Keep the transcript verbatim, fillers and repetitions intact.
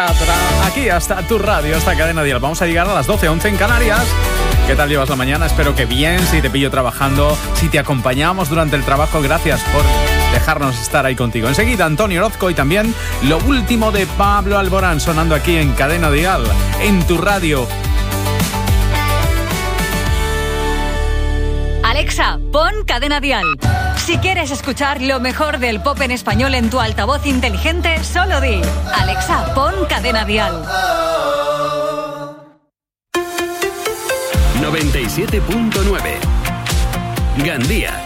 Aquí hasta tu radio, hasta Cadena Dial. Vamos a llegar a las doce, once en Canarias. ¿Qué tal llevas la mañana? Espero que bien. Si te pillo trabajando, si te acompañamos durante el trabajo, gracias por dejarnos estar ahí contigo. Enseguida Antonio Orozco y también lo último de Pablo Alborán sonando aquí en Cadena Dial, en tu radio. Alexa, pon Cadena Dial. Si quieres escuchar lo mejor del pop en español en tu altavoz inteligente, solo di: Alexa, pon Cadena Dial. noventa y siete punto nueve Gandía.